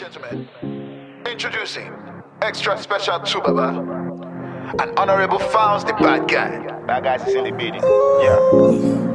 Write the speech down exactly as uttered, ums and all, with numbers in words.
gentlemen, introducing extra special to Baba and Honorable Founds the bad guy. Bad guys is in the building. Yeah.